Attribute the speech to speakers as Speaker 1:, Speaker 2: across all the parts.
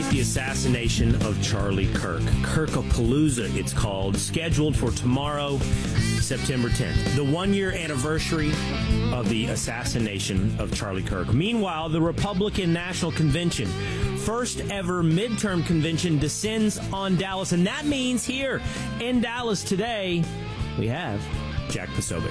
Speaker 1: celebrate the assassination of Charlie Kirk. Kirkapalooza, it's called, scheduled for tomorrow, September 10th. The one-year anniversary of the assassination of Charlie Kirk. Meanwhile, the Republican National Convention, first ever midterm convention, descends on Dallas. And that means here in Dallas today, we have Jack Posobiec.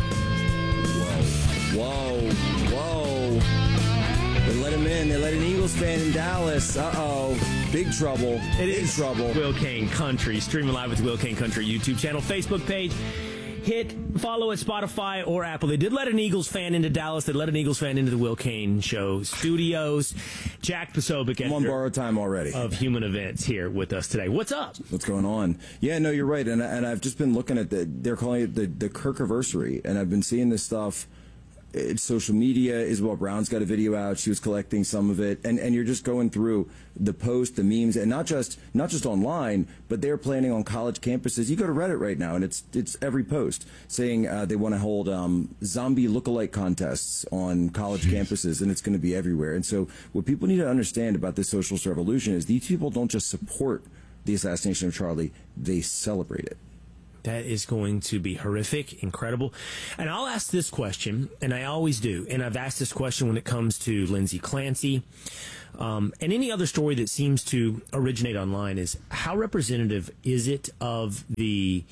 Speaker 2: Whoa. They let him in. They let an Eagles fan in Dallas. Uh-oh. Big trouble. Big trouble.
Speaker 1: Will Kane Country. Streaming live with Will Kane Country YouTube channel, Facebook page. Hit follow at Spotify or Apple. They did let an Eagles fan into Dallas. They let an Eagles fan into the Will Kane Show studios. Jack Posobiec,
Speaker 2: I'm on borrowed time already,
Speaker 1: of Human Events, here with us today. What's up?
Speaker 2: What's going on? Yeah, no, you're right. And I've just been looking at they're calling it the Kirkiversary, and I've been seeing this stuff. It's social media. Isabel Brown's got a video out. She was collecting some of it, and you're just going through the posts, the memes, and not just online, but they're planning on college campuses. You go to Reddit right now, and it's every post saying they want to hold zombie lookalike contests on college campuses, and it's going to be everywhere. And so, what people need to understand about this socialist revolution is these people don't just support the assassination of Charlie; they celebrate it.
Speaker 1: That is going to be horrific, incredible. And I'll ask this question, and I always do, and I've asked this question when it comes to Lindsay Clancy, and any other story that seems to originate online, is how representative is it of the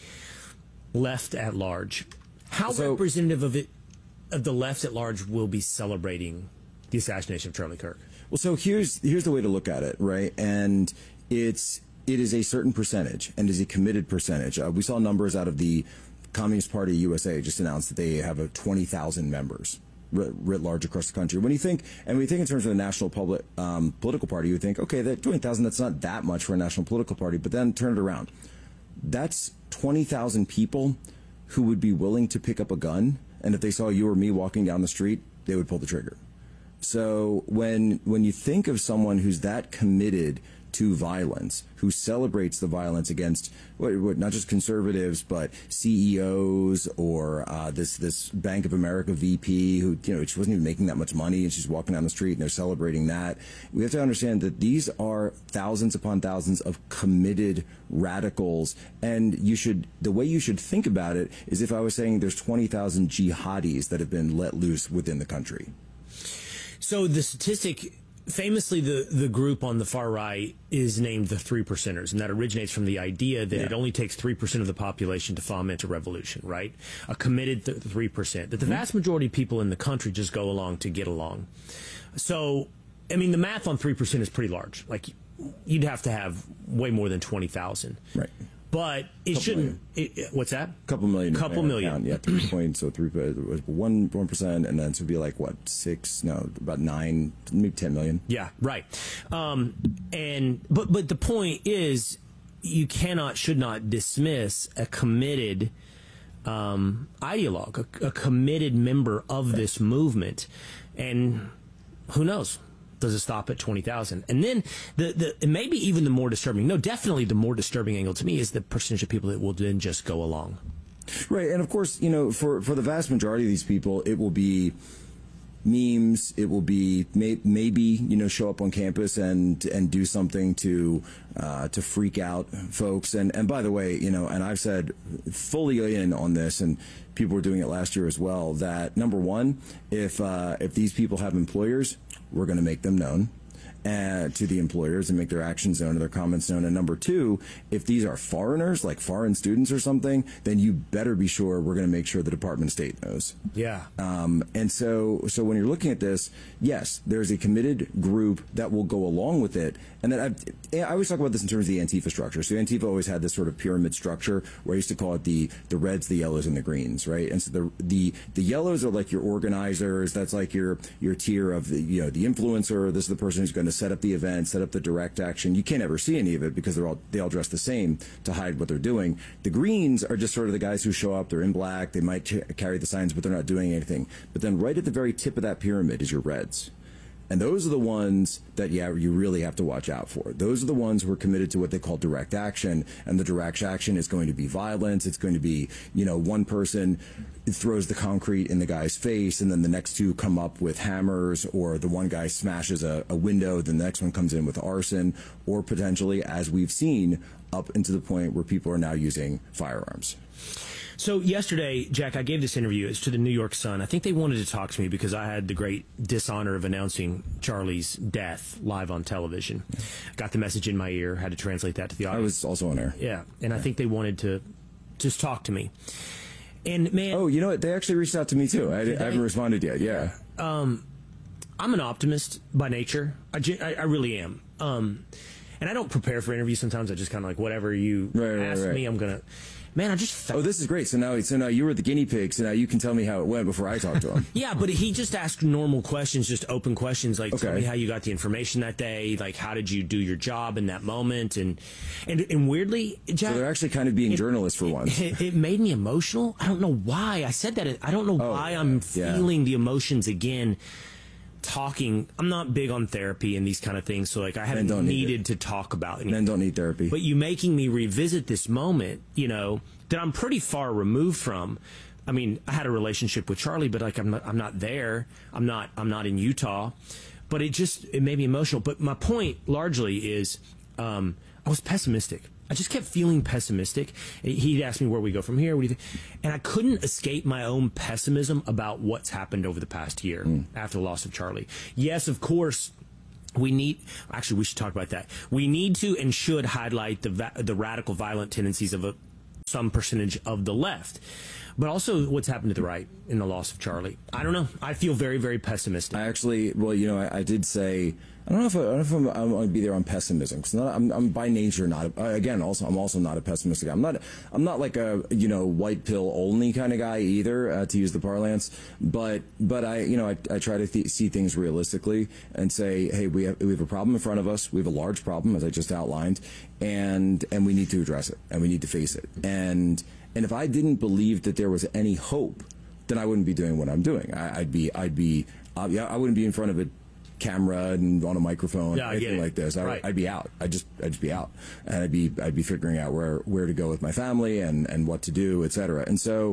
Speaker 1: left at large? How representative of the left at large will be celebrating the assassination of Charlie Kirk?
Speaker 2: Well, so here's the way to look at it, right? And it is a certain percentage and is a committed percentage. We saw numbers out of the Communist Party USA just announced that they have 20,000 members writ large across the country. When you think in terms of the national political party, you would think, okay, that 20,000, that's not that much for a national political party. But then turn it around. That's 20,000 people who would be willing to pick up a gun, and if they saw you or me walking down the street, they would pull the trigger. So when you think of someone who's that committed to violence, who celebrates the violence against not just conservatives but CEOs or this Bank of America VP who she wasn't even making that much money and she's walking down the street and they're celebrating that. We have to understand that these are thousands upon thousands of committed radicals, and the way you should think about it is if I was saying there's 20,000 jihadis that have been let loose within the country.
Speaker 1: So the statistic, famously, the group on the far right is named the 3%ers, and that originates from the idea that it only takes 3% of the population to foment a revolution, right? A committed 3%. That the vast majority of people in the country just go along to get along. So, I mean, the math on 3% is pretty large. Like, you'd have to have way more than 20,000.
Speaker 2: Right.
Speaker 1: But it shouldn't. What's that?
Speaker 2: Couple million.
Speaker 1: Couple million.
Speaker 2: Account. Yeah, 3 points. So 1%, and then so it'd be like what, about 9, maybe 10 million.
Speaker 1: Yeah, right. But the point is, you should not dismiss a committed ideologue, a committed member of this movement, and who knows? Does it stop at 20,000? And then maybe even the more disturbing, definitely the more disturbing angle to me is the percentage of people that will then just go along.
Speaker 2: Right. And of course, for the vast majority of these people, it will be memes. It will be maybe show up on campus and do something to freak out folks. And by the way, and I've said fully in on this, and people were doing it last year as well, that number one, if these people have employers, we're going to make them known to the employers and make their actions known and their comments known. And number two, if these are foreigners, like foreign students or something, then you better be sure we're going to make sure the Department of State knows.
Speaker 1: Yeah.
Speaker 2: And so when you're looking at this, yes, there's a committed group that will go along with it. And then I always talk about this in terms of the Antifa structure. So Antifa always had this sort of pyramid structure where I used to call it the reds, the yellows, and the greens, right? And so the yellows are like your organizers. That's like your tier of the influencer. This is the person who's going to set up the event, set up the direct action. You can't ever see any of it because they all dress the same to hide what they're doing. The greens are just sort of the guys who show up. They're in black. They might carry the signs, but they're not doing anything. But then right at the very tip of that pyramid is your reds. And those are the ones that, yeah, you really have to watch out for. Those are the ones who are committed to what they call direct action, and the direct action is going to be violence. It's going to be, one person throws the concrete in the guy's face, and then the next two come up with hammers, or the one guy smashes a window, then the next one comes in with arson, or potentially, as we've seen, up into the point where people are now using firearms.
Speaker 1: So yesterday, Jack, I gave this interview. It's to the New York Sun. I think they wanted to talk to me because I had the great dishonor of announcing Charlie's death live on television. Got the message in my ear, had to translate that to the audience.
Speaker 2: I was also on air.
Speaker 1: Yeah, and I think they wanted to just talk to me. And man,
Speaker 2: oh, you know what? They actually reached out to me too. I haven't responded yet. Yeah.
Speaker 1: I'm an optimist by nature. I really am. And I don't prepare for interviews. Sometimes I just kind of like whatever you ask me, I'm gonna. Man, I just felt...
Speaker 2: Oh, this is great. So now you were the guinea pig, so now you can tell me how it went before I talk to him.
Speaker 1: Yeah, but he just asked normal questions, just open questions, like, tell me how you got the information that day, like, how did you do your job in that moment, and weirdly, Jack...
Speaker 2: So they're actually kind of being journalists for once.
Speaker 1: It made me emotional. I don't know why. I said that. I don't know why I'm feeling the emotions again. Talking, I'm not big on therapy and these kind of things, so like I haven't needed to talk about anything.
Speaker 2: Men don't need therapy.
Speaker 1: But you making me revisit this moment, that I'm pretty far removed from. I mean, I had a relationship with Charlie, but like I'm not there. I'm not in Utah. But it made me emotional. But my point largely is I was pessimistic. I just kept feeling pessimistic. He'd asked me where we go from here. What do you think? And I couldn't escape my own pessimism about what's happened over the past year after the loss of Charlie. Yes, of course, we should talk about that. We need to and should highlight the radical violent tendencies of some percentage of the left. But also what's happened to the right in the loss of Charlie. I don't know. I feel very, very pessimistic.
Speaker 2: I actually, I did say, I don't know if I'm going to be there on pessimism, because I'm by nature not. I'm also not a pessimistic guy. I'm not like a white pill only kind of guy either, to use the parlance. But I try to see things realistically and say, hey, we have a problem in front of us. We have a large problem, as I just outlined, and we need to address it, and we need to face it. And if I didn't believe that there was any hope, then I wouldn't be doing what I'm doing. I wouldn't be in front of a camera and on a microphone or anything like this. I'd be out. I'd just be out, and I'd be figuring out where to go with my family and what to do, etc. And so,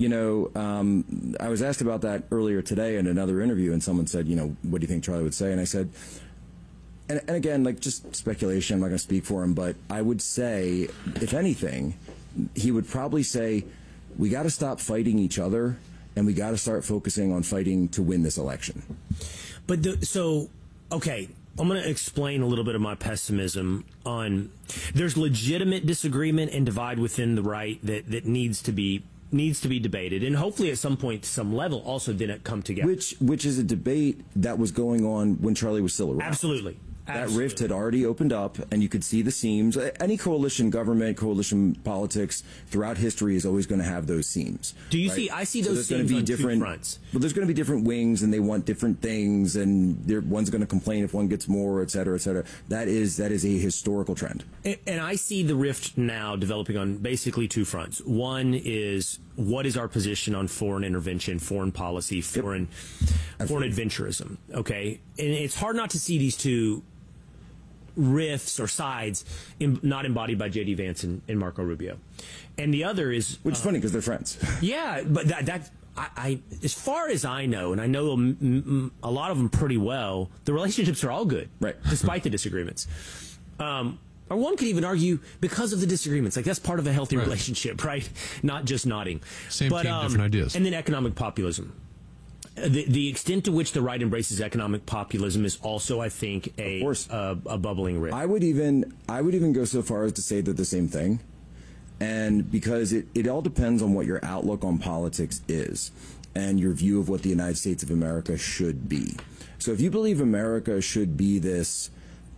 Speaker 2: I was asked about that earlier today in another interview, and someone said, what do you think Charlie would say? And I said, and again, like, just speculation, I'm not going to speak for him, but I would say, if anything, he would probably say, we got to stop fighting each other, and we got to start focusing on fighting to win this election.
Speaker 1: But okay, I'm going to explain a little bit of my pessimism on. There's legitimate disagreement and divide within the right that needs to be debated, and hopefully at some point, to some level, also didn't come together.
Speaker 2: Which is a debate that was going on when Charlie was still around.
Speaker 1: Absolutely.
Speaker 2: That rift had already opened up, and you could see the seams. Any coalition government, coalition politics throughout history is always going to have those seams.
Speaker 1: Do you see? I see those seams on two fronts.
Speaker 2: But there's going to be different wings, and they want different things, and one's going to complain if one gets more, et cetera, et cetera. That is a historical trend.
Speaker 1: And I see the rift now developing on basically two fronts. One is, what is our position on foreign intervention, foreign policy, foreign adventurism? Okay, and it's hard not to see these two rifts or sides not embodied by J.D. Vance and Marco Rubio. And the other is...
Speaker 2: Which is funny because they're friends.
Speaker 1: Yeah, but I as far as I know, and I know a lot of them pretty well, the relationships are all good,
Speaker 2: right?
Speaker 1: Despite the disagreements. Or one could even argue because of the disagreements. Like, that's part of a healthy relationship, right? Not just nodding.
Speaker 3: Same team, different ideas.
Speaker 1: And then economic populism. The extent to which the right embraces economic populism is also, I think, a bubbling rift.
Speaker 2: I would even go so far as to say they're the same thing, and because it all depends on what your outlook on politics is and your view of what the United States of America should be. So if you believe America should be this,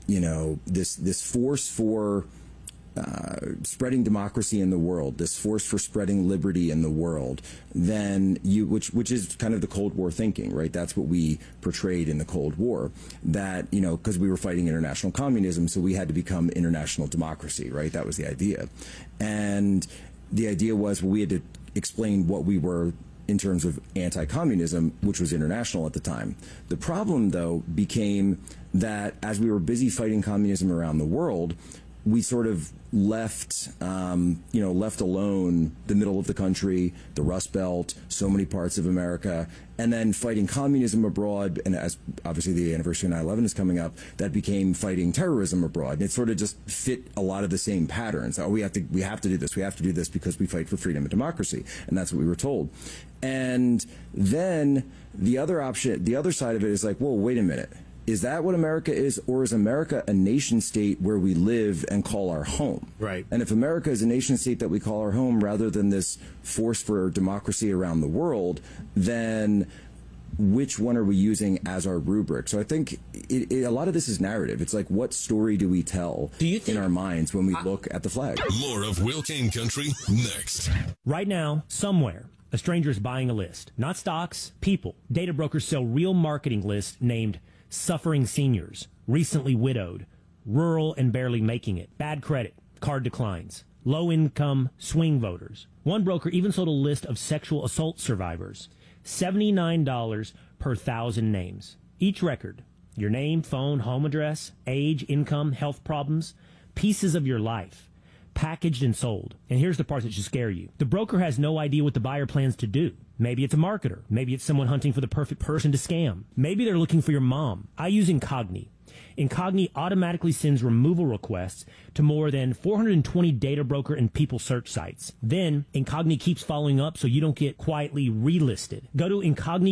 Speaker 2: this force for spreading democracy in the world, this force for spreading liberty in the world, then which is kind of the Cold War thinking, right? That's what we portrayed in the Cold War, that, because we were fighting international communism, so we had to become international democracy, right? That was the idea. And the idea was, well, we had to explain what we were in terms of anti-communism, which was international at the time. The problem, though, became that as we were busy fighting communism around the world, we sort of left alone the middle of the country, the Rust Belt, so many parts of America, and then fighting communism abroad. And as obviously the anniversary of 9/11 is coming up, that became fighting terrorism abroad. And it sort of just fit a lot of the same patterns. Oh, we have to do this. We have to do this because we fight for freedom and democracy, and that's what we were told. And then the other option, the other side of it is like, whoa, wait a minute. Is that what America is, or is America a nation state where we live and call our home?
Speaker 1: Right.
Speaker 2: And if America is a nation state that we call our home rather than this force for democracy around the world, then which one are we using as our rubric? So I think a lot of this is narrative. It's like, what story do we tell in our minds when we look at the flag?
Speaker 3: More of Will Cain Country next.
Speaker 1: Right now, somewhere, a stranger is buying a list. Not stocks, people. Data brokers sell real marketing lists named suffering seniors, recently widowed, rural and barely making it, bad credit, card declines, low income, swing voters. One broker even sold a list of sexual assault survivors. $79 per 1,000 names. Each record, your name, phone, home address, age, income, health problems, pieces of your life, packaged and sold. And here's the part that should scare you. The broker has no idea what the buyer plans to do. Maybe it's a marketer. Maybe it's someone hunting for the perfect person to scam. Maybe they're looking for your mom. I use Incogni. Incogni automatically sends removal requests to more than 420 data broker and people search sites. Then Incogni keeps following up so you don't get quietly relisted. Go to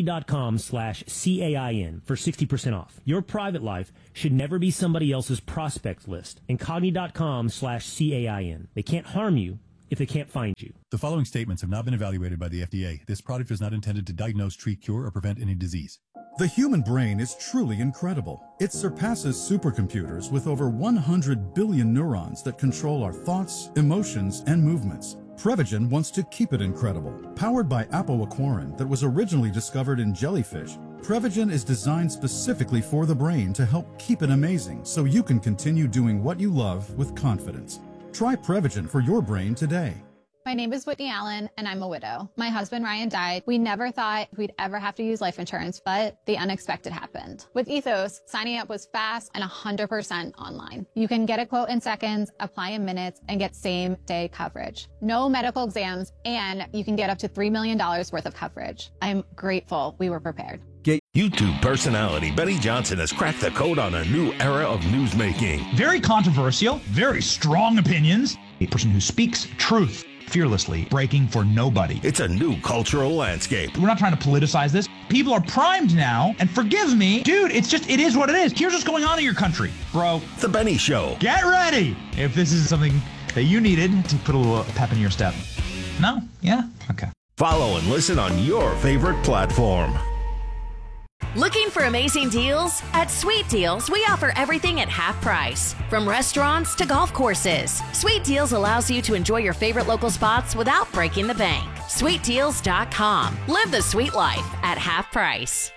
Speaker 1: Incogni.com/CAIN for 60% off. Your private life should never be somebody else's prospect list. Incogni.com/CAIN. They can't harm you if they can't find you.
Speaker 4: The following statements have not been evaluated by the FDA. This product is not intended to diagnose, treat, cure, or prevent any disease.
Speaker 5: The human brain is truly incredible. It surpasses supercomputers with over 100 billion neurons that control our thoughts, emotions, and movements. Prevagen wants to keep it incredible. Powered by apoaquarin that was originally discovered in jellyfish, Prevagen is designed specifically for the brain to help keep it amazing so you can continue doing what you love with confidence. Try Prevagen for your brain today.
Speaker 6: My name is Whitney Allen, and I'm a widow. My husband, Ryan, died. We never thought we'd ever have to use life insurance, but the unexpected happened. With Ethos, signing up was fast and 100% online. You can get a quote in seconds, apply in minutes, and get same-day coverage. No medical exams, and you can get up to $3 million worth of coverage. I'm grateful we were prepared.
Speaker 3: YouTube personality Benny Johnson has cracked the code on a new era of newsmaking.
Speaker 7: Very controversial, very strong opinions. A person who speaks truth fearlessly, breaking for nobody.
Speaker 3: It's a new cultural landscape.
Speaker 7: We're not trying to politicize this. People are primed now, and forgive me, dude, it is what it is. Here's what's going on in your country, bro.
Speaker 3: The Benny Show.
Speaker 7: Get ready if this is something that you needed to put a little pep in your step. No? Yeah? Okay.
Speaker 3: Follow and listen on your favorite platform.
Speaker 8: Looking for amazing deals? At Sweet Deals, we offer everything at half price. From restaurants to golf courses, Sweet Deals allows you to enjoy your favorite local spots without breaking the bank. SweetDeals.com. Live the sweet life at half price.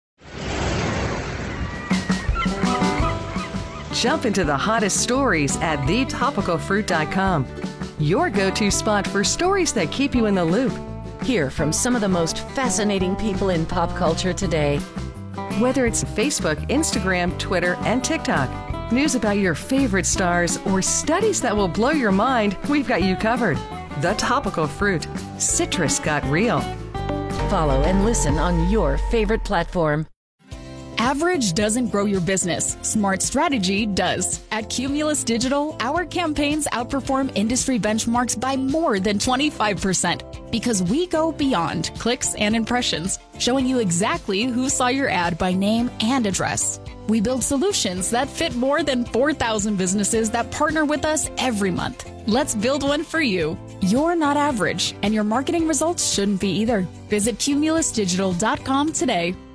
Speaker 9: Jump into the hottest stories at thetopicalfruit.com. Your go-to spot for stories that keep you in the loop.
Speaker 8: Hear from some of the most fascinating people in pop culture today.
Speaker 9: Whether it's Facebook, Instagram, Twitter, and TikTok, news about your favorite stars, or studies that will blow your mind, we've got you covered. The Topical Fruit. Citrus got real.
Speaker 8: Follow and listen on your favorite platform.
Speaker 10: Average doesn't grow your business. Smart strategy does. At Cumulus Digital, our campaigns outperform industry benchmarks by more than 25% because we go beyond clicks and impressions, showing you exactly who saw your ad by name and address. We build solutions that fit more than 4,000 businesses that partner with us every month. Let's build one for you. You're not average, and your marketing results shouldn't be either. Visit cumulusdigital.com today.